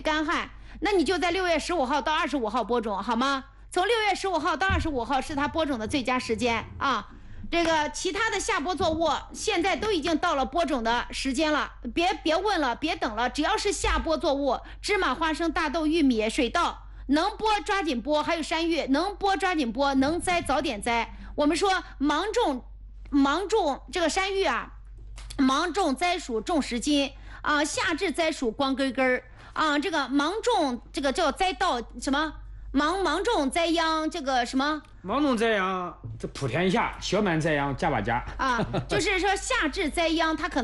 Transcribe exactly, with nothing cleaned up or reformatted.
干旱，那你就在六月十五号到二十五号播种，好吗？从六月十五号到二十五号是它播种的最佳时间啊。这个其他的下播作物现在都已经到了播种的时间了，别别问了，别等了，只要是下播作物，芝麻、花生、大豆、玉米、水稻，能播抓紧播，还有山芋，能播抓紧播，能栽早点栽。我们说芒种，芒种这个山芋啊，芒种栽属种十斤啊，夏至栽属光根根儿啊，这个芒种这个叫栽稻什么？芒芒种栽秧这个什么？ 芒种栽秧这普天下，小满栽秧加把家啊，就是说夏至栽秧，它可能。